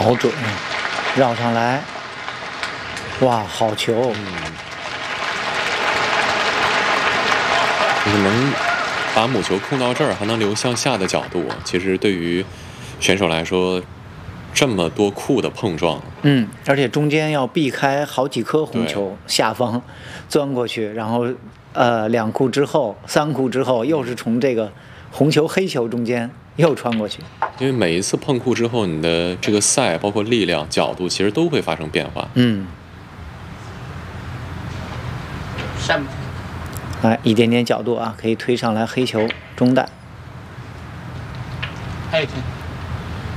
好准，绕上来，哇，好球！ 就是能把母球控到这儿，还能留向下的角度，其实对于选手来说，这么多库的碰撞， 而且中间要避开好几颗红球，下方钻过去，然后2库之后、3库之后，又是从这个红球、黑球中间又穿过去。 因为每一次碰库之后，你的这个赛包括力量、角度，其实都会发生变化。 上。 一点点角度啊，可以推上来黑球中弹。 还有一天。